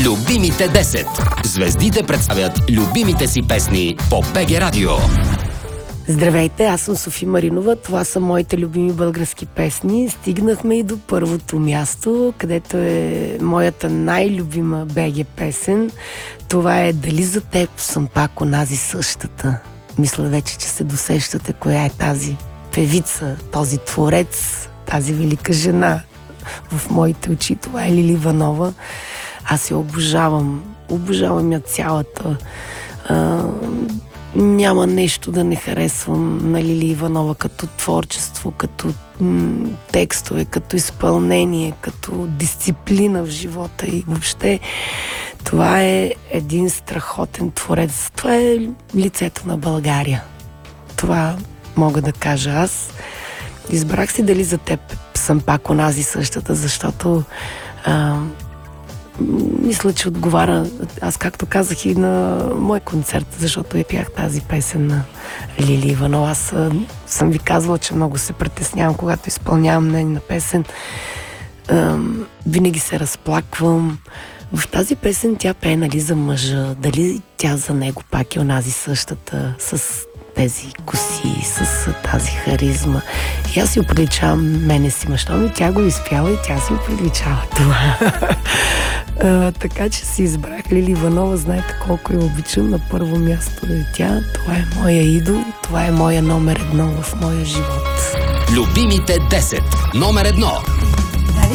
Любимите 10. Звездите представят любимите си песни по БГ Радио. Здравейте, аз съм Софи Маринова. Това са моите любими български песни. Стигнахме и до първото място, където е моята най-любима БГ песен. Това е "Дали за теб съм пак онази същата". Мисля вече, че се досещате коя е тази певица, този творец, тази велика жена в моите очи. Това е Лили Иванова. Аз я обожавам. Обожавам я цялата. Няма нещо да не харесвам на Лили Иванова като творчество, като текстове, като изпълнение, като дисциплина в живота и въобще това е един страхотен творец. Това е лицето на България. Това мога да кажа аз. Избрах си "Дали за теб съм пак онази същата", защото мисля, че отговаря. Аз, както казах и на мой концерт, защото я пях тази песен на Лили Иванова. Аз съм ви казвала, че много се притеснявам, когато изпълнявам нейна песен. Винаги се разплаквам. В тази песен тя пее, нали, за мъжа. Дали тя за него пак е онази същата, с тези коси, с тази харизма. И аз си оприличавам мене си мъщом, и тя го изпяла и тя си оприличава това. Така че си избрах Лили Иванова. Знаете колко я обичам. На първо място е тя. Това е моя идол. Това е моя номер 1 в моя живот. Любимите 10. Номер 1.